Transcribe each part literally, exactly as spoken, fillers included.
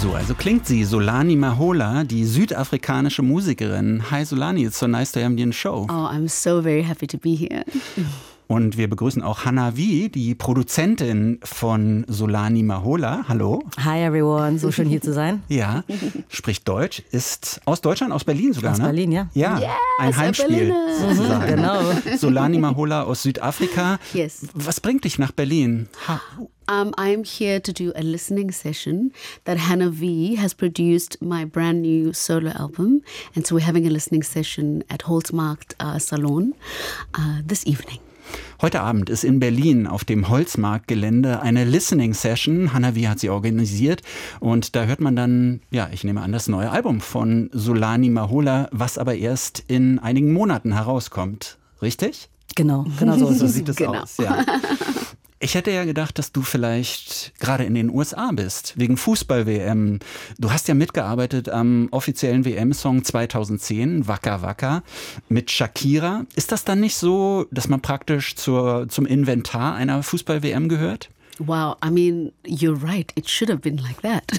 So, also klingt sie, Solani Mahola, die südafrikanische Musikerin. Hi Solani, it's so nice to have you in the show. Oh, I'm so very happy to be here. Und wir begrüßen auch Hannah Wie, die Produzentin von Solani Mahola. Hallo. Hi everyone, so schön hier zu sein. Ja, spricht Deutsch, ist aus Deutschland, aus Berlin sogar, aus ne? Aus Berlin, ja. Ja, yes, ein Heimspiel sozusagen. Genau. Solani Mahola aus Südafrika. Yes. Was bringt dich nach Berlin? Ha. Um, I'm here to do a listening session that Hannah V has produced my brand new solo album. And so we're having a listening session at Holzmarkt uh, Salon uh, this evening. Heute Abend ist in Berlin auf dem Holzmarktgelände eine Listening Session. Hannah Wie hat sie organisiert und da hört man dann, ja, ich nehme an, das neue Album von Solani Mahola, was aber erst in einigen Monaten herauskommt. Richtig? Genau, genau so, so sieht es genau. aus. Ja. Ich hätte ja gedacht, dass du vielleicht gerade in den U S A bist, wegen Fußball-W M. Du hast ja mitgearbeitet am offiziellen W M-Song zweitausendzehn, Waka Waka, mit Shakira. Ist das dann nicht so, dass man praktisch zur, zum Inventar einer Fußball-W M gehört? Wow, I mean, you're right. It should have been like that.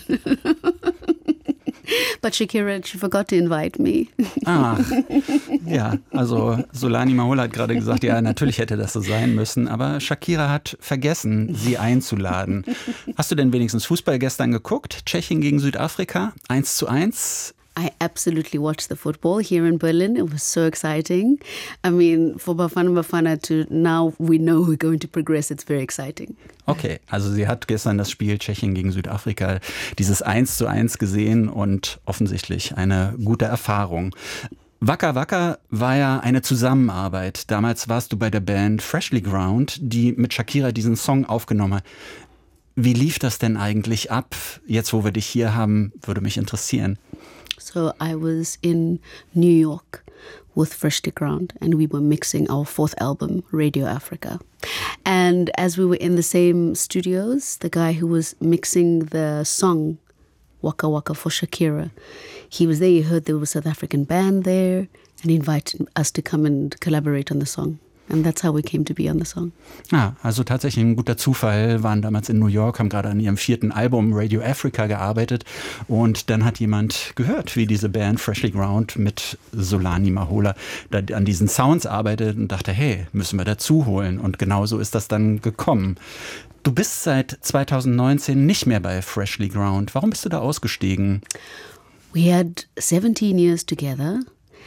But Shakira, she forgot to invite me. Ah, ja, also Solani Mahola hat gerade gesagt, ja, natürlich hätte das so sein müssen, aber Shakira hat vergessen, sie einzuladen. Hast du denn wenigstens Fußball gestern geguckt? Tschechien gegen Südafrika, eins zu eins? I absolutely watched the football here in Berlin. It was so exciting. I mean, for Bafana Bafana to now we know we're going to progress, it's very exciting. Okay, also sie hat gestern das Spiel Tschechien gegen Südafrika, dieses eins zu eins gesehen und offensichtlich eine gute Erfahrung. Waka Waka war ja eine Zusammenarbeit. Damals warst du bei der Band Freshly Ground, die mit Shakira diesen Song aufgenommen hat. Wie lief das denn eigentlich ab? Jetzt, wo wir dich hier haben, würde mich interessieren. So I was in New York with Freshly Ground and we were mixing our fourth album, Radio Africa. And as we were in the same studios, the guy who was mixing the song Waka Waka for Shakira, he was there, he heard there was a South African band there and he invited us to come and collaborate on the song. And that's how we came to be on the song. Ah, also tatsächlich ein guter Zufall, waren damals in New York, haben gerade an ihrem vierten Album Radio Africa gearbeitet und dann hat jemand gehört, wie diese Band Freshly Ground mit Solani Mahola da an diesen Sounds arbeitet und dachte, hey, müssen wir dazu holen und genau so ist das dann gekommen. Du bist seit zweitausendneunzehn nicht mehr bei Freshly Ground. Warum bist du da ausgestiegen? We had seventeen years together.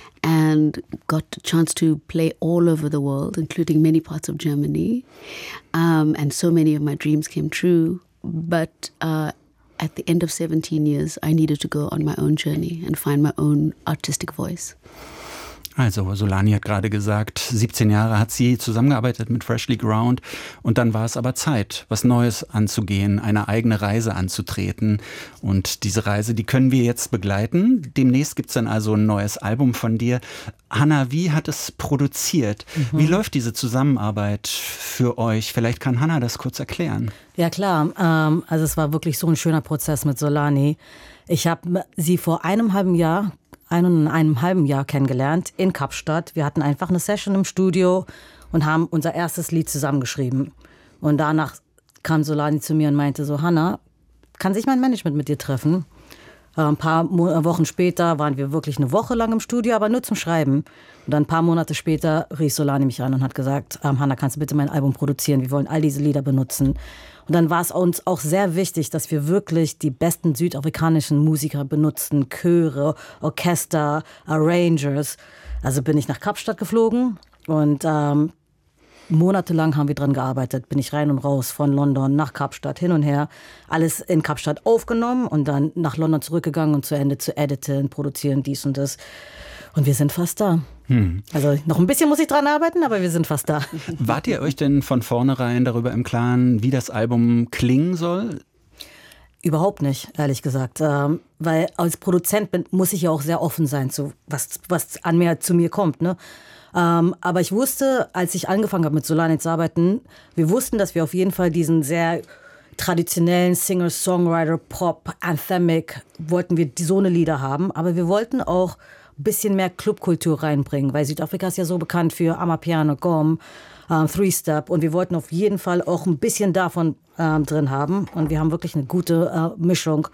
And got a chance to play all over the world, including many parts of Germany. Um, and so many of my dreams came true. But uh, at the end of seventeen years, I needed to go on my own journey and find my own artistic voice. Also Solani hat gerade gesagt, siebzehn Jahre hat sie zusammengearbeitet mit Freshly Ground und dann war es aber Zeit, was Neues anzugehen, eine eigene Reise anzutreten und diese Reise, die können wir jetzt begleiten. Demnächst gibt es dann also ein neues Album von dir. Hannah Wie hat es produziert. Mhm. Wie läuft diese Zusammenarbeit für euch? Vielleicht kann Hannah das kurz erklären. Ja klar, ähm, also es war wirklich so ein schöner Prozess mit Solani. Ich habe sie vor einem halben Jahr Einen, einem halben Jahr kennengelernt in Kapstadt. Wir hatten einfach eine Session im Studio und haben unser erstes Lied zusammengeschrieben. Und danach kam Solani zu mir und meinte so, Hannah, kann sich mein Management mit dir treffen? Äh, ein paar Mo- Wochen später waren wir wirklich eine Woche lang im Studio, aber nur zum Schreiben. Und dann ein paar Monate später rief Solani mich an und hat gesagt, ähm, Hannah, kannst du bitte mein Album produzieren? Wir wollen all diese Lieder benutzen. Und dann war es uns auch sehr wichtig, dass wir wirklich die besten südafrikanischen Musiker benutzen, Chöre, Orchester, Arrangers. Also bin ich nach Kapstadt geflogen und ähm, monatelang haben wir dran gearbeitet. Bin ich rein und raus von London nach Kapstadt, hin und her. Alles in Kapstadt aufgenommen und dann nach London zurückgegangen und zu Ende zu editen, produzieren, dies und das. Und wir sind fast da. Hm. Also noch ein bisschen muss ich dran arbeiten, aber wir sind fast da. Wart ihr euch denn von vornherein darüber im Klaren, wie das Album klingen soll? Überhaupt nicht, ehrlich gesagt. Ähm, weil als Produzent bin, muss ich ja auch sehr offen sein, zu was, was an mir, zu mir kommt. Ne? Ähm, aber ich wusste, als ich angefangen habe mit Solani zu arbeiten, wir wussten, dass wir auf jeden Fall diesen sehr traditionellen Singer-Songwriter, Pop, Anthemic, wollten wir so eine Lieder haben. Aber wir wollten auch bisschen mehr Clubkultur reinbringen, weil Südafrika ist ja so bekannt für Amapiano, Gqom, ähm, Three-Step und wir wollten auf jeden Fall auch ein bisschen davon ähm, drin haben und wir haben wirklich eine gute äh, Mischung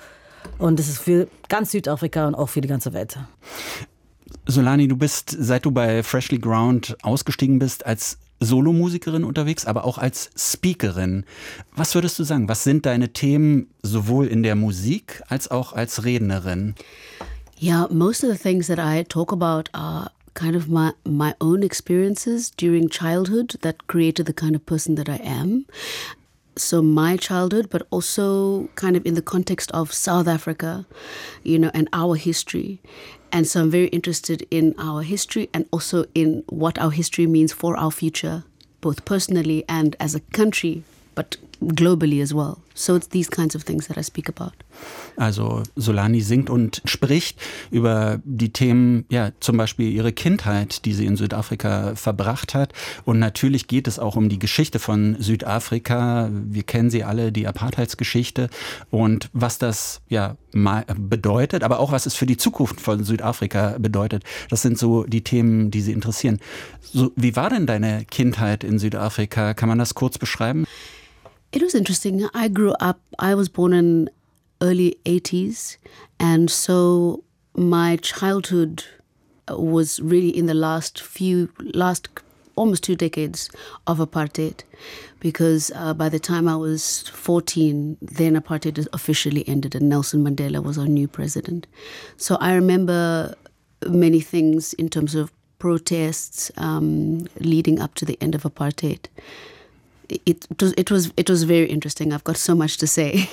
Und das ist für ganz Südafrika und auch für die ganze Welt. Solani, du bist, seit du bei Freshly Ground ausgestiegen bist, als Solomusikerin unterwegs, aber auch als Speakerin. Was würdest du sagen? Was sind deine Themen sowohl in der Musik als auch als Rednerin? Yeah, most of the things that I talk about are kind of my, my own experiences during childhood that created the kind of person that I am. So my childhood, but also kind of in the context of South Africa, you know, and our history. And so I'm very interested in our history and also in what our history means for our future, both personally and as a country, but globally as well. So it's these kinds of things that I speak about. Also Solani singt und spricht über die Themen, ja, zum Beispiel ihre Kindheit, die sie in Südafrika verbracht hat. Und natürlich geht es auch um die Geschichte von Südafrika. Wir kennen sie alle, die Apartheidsgeschichte und was das ja mal bedeutet, aber auch was es für die Zukunft von Südafrika bedeutet. Das sind so die Themen, die sie interessieren. So, wie war denn deine Kindheit in Südafrika? Kann man das kurz beschreiben? It was interesting. I grew up, I was born in early eighties, and so my childhood was really in the last few, last almost two decades of apartheid, because uh, by the time I was fourteen, then apartheid officially ended and Nelson Mandela was our new president. So I remember many things in terms of protests um, leading up to the end of apartheid. It, it was it was it was very interesting. I've got so much to say.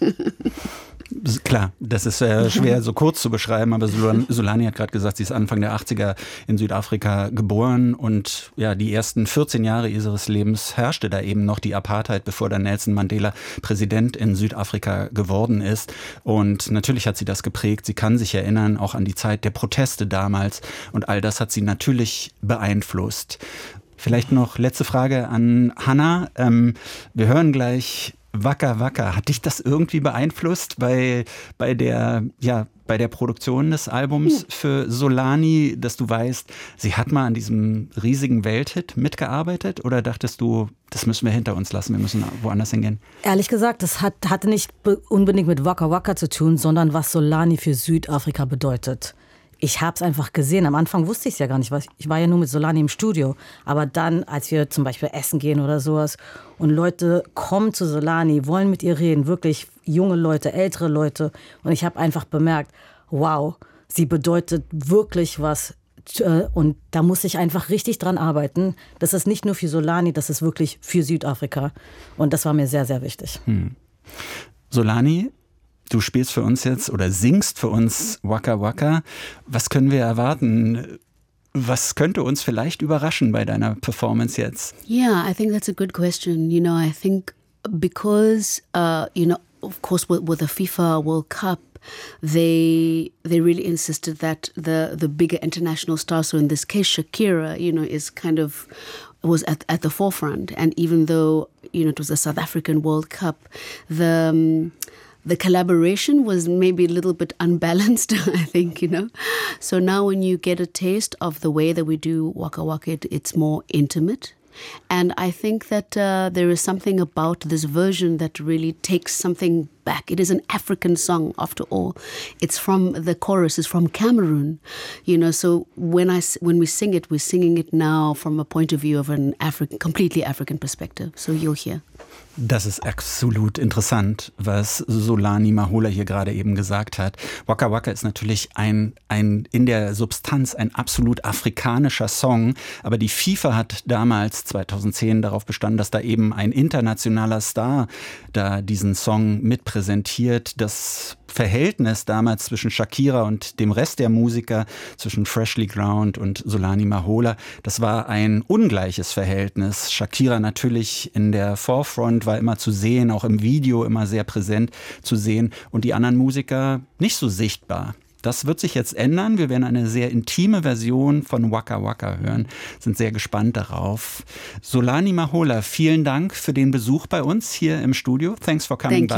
Klar, das ist äh, schwer so kurz zu beschreiben, aber Solani hat gerade gesagt, sie ist Anfang der achtziger in Südafrika geboren und ja, die ersten vierzehn Jahre ihres Lebens herrschte da eben noch die Apartheid, bevor dann Nelson Mandela Präsident in Südafrika geworden ist. Und natürlich hat sie das geprägt. Sie kann sich erinnern, auch an die Zeit der Proteste damals und all das hat sie natürlich beeinflusst. Vielleicht noch letzte Frage an Hannah. Ähm, wir hören gleich Waka Waka. Hat dich das irgendwie beeinflusst bei, bei, der, ja, bei der Produktion des Albums für Solani, dass du weißt, sie hat mal an diesem riesigen Welthit mitgearbeitet? Oder dachtest du, das müssen wir hinter uns lassen, wir müssen woanders hingehen? Ehrlich gesagt, das hat, hatte nicht unbedingt mit Waka Waka zu tun, sondern was Solani für Südafrika bedeutet. Ich habe es einfach gesehen. Am Anfang wusste ich es ja gar nicht. Ich war ja nur mit Solani im Studio. Aber dann, als wir zum Beispiel essen gehen oder sowas und Leute kommen zu Solani, wollen mit ihr reden, wirklich junge Leute, ältere Leute. Und ich habe einfach bemerkt, wow, sie bedeutet wirklich was. Und da muss ich einfach richtig dran arbeiten. Das ist nicht nur für Solani, das ist wirklich für Südafrika. Und das war mir sehr, sehr wichtig. Hm. Solani, du spielst für uns jetzt oder singst für uns Waka Waka. Was können wir erwarten? Was könnte uns vielleicht überraschen bei deiner Performance jetzt? Yeah, I think that's a good question. You know, I think because, uh, you know, of course with, with the FIFA World Cup, they they really insisted that the, the bigger international stars, so in this case Shakira, you know, is kind of was at, at the forefront. And even though, you know, it was a South African World Cup, the... Um, The collaboration was maybe a little bit unbalanced, I think, you know. So now when you get a taste of the way that we do Waka Waka, it, it's more intimate. And I think that uh, there is something about this version that really takes something back. It is an African song, after all. It's from, the chorus is from Cameroon, you know. So when I when we sing it, we're singing it now from a point of view of an African, completely African perspective. So you'll hear. Das ist absolut interessant, was Solani Mahola hier gerade eben gesagt hat. Waka Waka ist natürlich ein, ein in der Substanz ein absolut afrikanischer Song, aber die FIFA hat damals zweitausendzehn darauf bestanden, dass da eben ein internationaler Star da diesen Song mit präsentiert. Das Verhältnis damals zwischen Shakira und dem Rest der Musiker, zwischen Freshly Ground und Solani Mahola, das war ein ungleiches Verhältnis. Shakira natürlich in der Forefront, war immer zu sehen, auch im Video immer sehr präsent zu sehen und die anderen Musiker nicht so sichtbar. Das wird sich jetzt ändern. Wir werden eine sehr intime Version von Waka Waka hören. Sind sehr gespannt darauf. Solani Mahola, vielen Dank für den Besuch bei uns hier im Studio. Thanks for coming by.